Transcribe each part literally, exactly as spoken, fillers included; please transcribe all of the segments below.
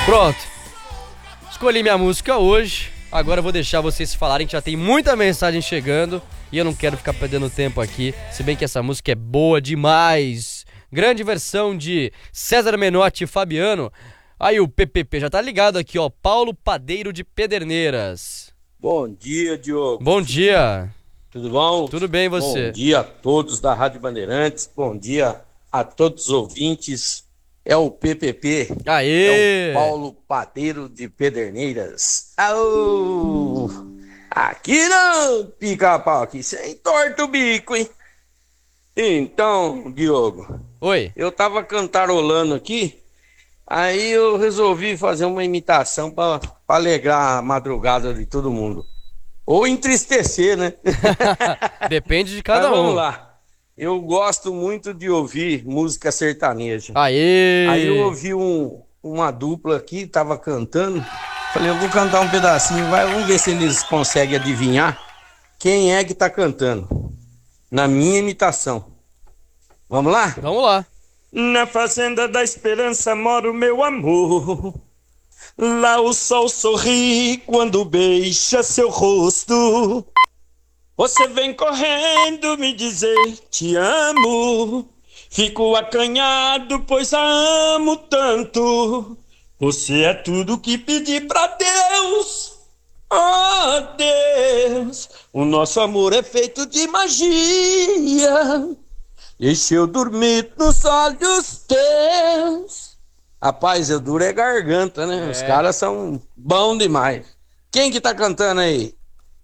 Pronto. Escolhi minha música hoje. Agora eu vou deixar vocês falarem que já tem muita mensagem chegando e eu não quero ficar perdendo tempo aqui, se bem que essa música é boa demais. Grande versão de César Menotti e Fabiano. Aí o P P P já tá ligado aqui, ó. Paulo Padeiro de Pederneiras. Bom dia, Diogo. Bom dia. Tudo bom? Tudo bem, e você? Bom dia a todos da Rádio Bandeirantes. Bom dia a todos os ouvintes. É o P P P. Aê! É o Paulo Padeiro de Pederneiras. Au! Aqui não, pica-pau, aqui sem torta o bico, hein? Então, Diogo. Oi. Eu tava cantarolando aqui, aí eu resolvi fazer uma imitação pra, pra alegrar a madrugada de todo mundo. Ou entristecer, né? Depende de cada Mas um. vamos lá. Eu gosto muito de ouvir música sertaneja. Aê! Aí eu ouvi um, uma dupla aqui, tava cantando. Falei, eu vou cantar um pedacinho, vai, vamos ver se eles conseguem adivinhar quem é que tá cantando. Na minha imitação. Vamos lá? Vamos lá. Na fazenda da esperança mora o meu amor. Lá o sol sorri quando beija seu rosto. Você vem correndo me dizer te amo. Fico acanhado pois a amo tanto. Você é tudo que pedi pra Deus. Oh Deus, o nosso amor é feito de magia. Deixa eu dormir nos olhos teus. Rapaz, eu duro é garganta, né? É. Os caras são bons demais. Quem que tá cantando aí?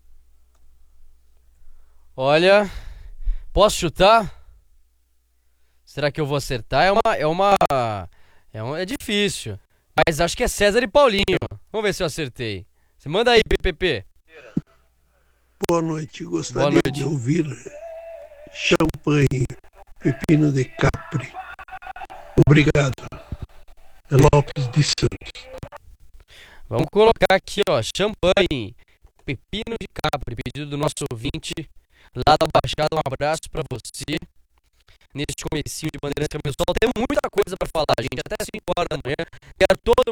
Olha, posso chutar? Será que eu vou acertar? É uma, é uma, é uma, é difícil. Mas acho que é César e Paulinho. Vamos ver se eu acertei. Você manda aí, P P P. Boa noite, gostaria Boa noite. de ouvir Champanhe, Pepino de Capri. Obrigado. É Lopes de Santos. Vamos colocar aqui, ó, Champanhe, Pepino de Capri, pedido do nosso ouvinte lá da Baixada. Um abraço pra você. Neste comecinho de Bandeirantes, pessoal, tem muita coisa pra falar, gente, até cinco horas da manhã. Quero todo